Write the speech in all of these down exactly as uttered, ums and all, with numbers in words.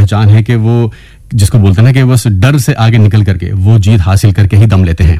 पहचान है कि वो जिसको बोलते हैं ना कि बस डर से आगे निकल करके वो जीत हासिल करके ही दम लेते हैं।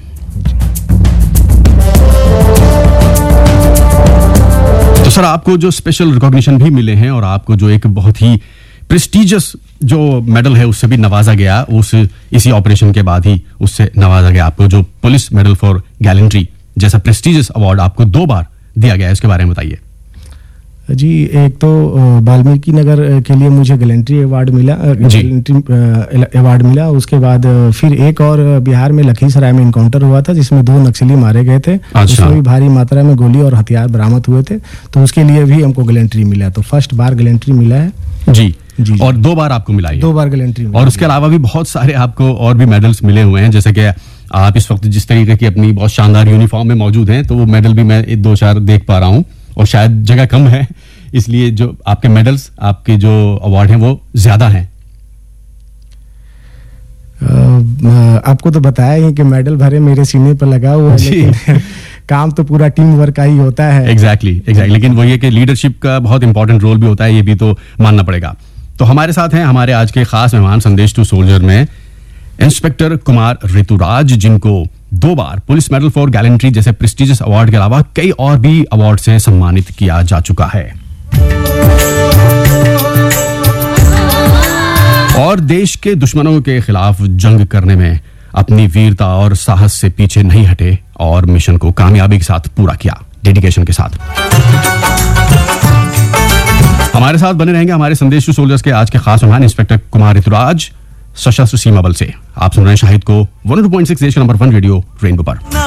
तो सर, आपको जो स्पेशल रिकॉग्निशन भी मिले हैं और आपको जो एक बहुत ही प्रेस्टिजियस जो मेडल है उससे भी नवाजा गया, उस इसी ऑपरेशन के बाद ही उससे नवाजा गया। आपको जो पुलिस मेडल फॉर गैलेंट्री जैसा प्रेस्टिजियस अवार्ड आपको दो बार दिया गया है, इसके बारे में बताइए। जी, एक तो वाल्मीकि नगर के लिए मुझे गैलेंट्री अवार्ड मिला, गैलेंट्री अवार्ड मिला। उसके बाद फिर एक और बिहार में लखीसराय में इनकाउंटर हुआ था जिसमें दो नक्सली मारे गए थे। अच्छा। उसमें भी भारी मात्रा में गोली और हथियार बरामद हुए थे, तो उसके लिए भी हमको गैलेंट्री मिला। तो फर्स्ट बार गैलेंट्री मिला है जी, जी। और दो बार आपको मिला है, दो बार गैलेंट्री। और उसके अलावा भी बहुत सारे आपको और भी मेडल्स मिले हुए हैं, जैसे कि आप इस वक्त जिस तरीके की अपनी बहुत शानदार यूनिफॉर्म में मौजूद हैं, तो वो मेडल भी मैं दो चार देख पा रहा हूँ और शायद जगह कम है, इसलिए जो आपके मेडल्स, आपके जो अवार्ड हैं वो ज्यादा हैं। आपको तो बताया ही कि मेडल भरे मेरे सीने पर लगा हुआ है, लेकिन काम तो पूरा टीम वर्क का ही होता है। Exactly exactly, exactly exactly. लेकिन वो ये कि लीडरशिप का बहुत इंपॉर्टेंट रोल भी होता है, ये भी तो मानना पड़ेगा। तो हमारे साथ हैं हमारे आज के खास मेहमान संदेश टू सोल्जर में इंस्पेक्टर कुमार ऋतुराज, जिनको दो बार पुलिस मेडल फॉर गैलेंट्री जैसे प्रेस्टिजियस अवार्ड के अलावा कई और भी अवार्ड से सम्मानित किया जा चुका है और देश के दुश्मनों के खिलाफ जंग करने में अपनी वीरता और साहस से पीछे नहीं हटे और मिशन को कामयाबी के साथ पूरा किया, डेडिकेशन के साथ। हमारे साथ बने रहेंगे हमारे संदेश टू सोल्जर्स के आज के खास मेहमान इंस्पेक्टर कुमार ऋतुराज, सशस्त्र सीमा बल से। आप सुन रहे हैं शाहिद को वन टू पॉइंट सिक्स देश का नंबर वन रेडियो रेनबो पर।